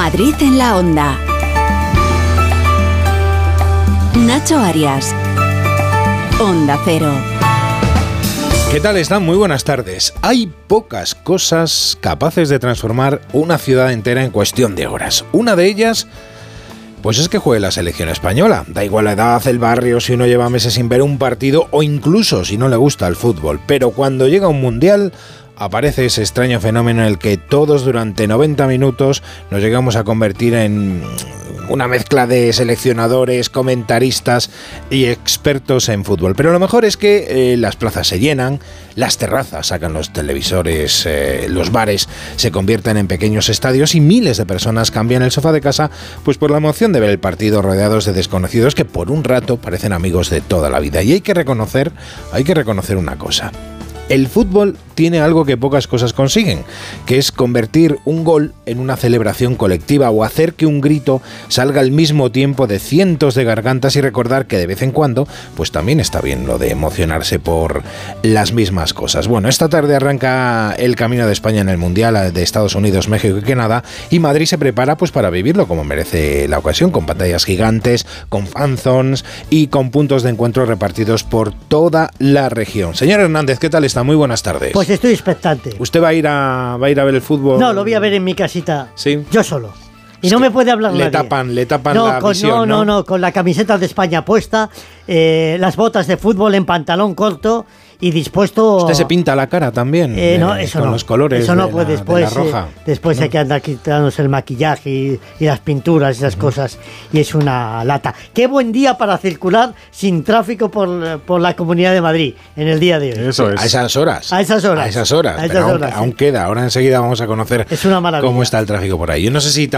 Madrid en la Onda. Nacho Arias. Onda Cero. ¿Qué tal están? Muy buenas tardes. Hay pocas cosas capaces de transformar una ciudad entera en cuestión de horas. Una de ellas, pues es que juegue la selección española. Da igual la edad, el barrio, si uno lleva meses sin ver un partido o incluso si no le gusta el fútbol. Pero cuando llega un mundial, aparece ese extraño fenómeno en el que todos durante 90 minutos nos llegamos a convertir en una mezcla de seleccionadores, comentaristas y expertos en fútbol. Pero lo mejor es que las plazas se llenan, las terrazas sacan los televisores, los bares se convierten en pequeños estadios y miles de personas cambian el sofá de casa pues por la emoción de ver el partido rodeados de desconocidos que por un rato parecen amigos de toda la vida. Y hay que reconocer una cosa. El fútbol tiene algo que pocas cosas consiguen, que es convertir un gol en una celebración colectiva o hacer que un grito salga al mismo tiempo de cientos de gargantas y recordar que de vez en cuando, pues también está bien lo de emocionarse por las mismas cosas. Bueno, esta tarde arranca el camino de España en el Mundial de Estados Unidos, México y Canadá, y Madrid se prepara pues para vivirlo como merece la ocasión, con pantallas gigantes, con fanzones y con puntos de encuentro repartidos por toda la región. Señor Hernández, ¿qué tal está? Muy buenas tardes. Pues estoy expectante. ¿Usted va a ir a ver el fútbol? No, lo voy a ver en mi casita. Sí. Yo solo. Y no me puede hablar nadie. Le tapan la visión, ¿no? No, con la camiseta de España puesta, las botas de fútbol en pantalón corto y dispuesto... ¿Usted se pinta la cara también? No, eso con no. los colores eso no, pues después, de la roja. Después hay que andar quitándose el maquillaje y las pinturas y esas cosas, y es una lata. Qué buen día para circular sin tráfico por la Comunidad de Madrid en el día de hoy. Eso es. A esas horas. Aún Queda. Ahora enseguida vamos a conocer es una maravilla cómo está el tráfico por ahí. Yo no sé si